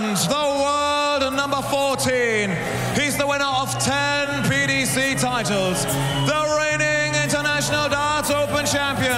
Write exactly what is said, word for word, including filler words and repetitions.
And the world number fourteen. He's the winner of ten P D C titles, the reigning International Darts Open champion,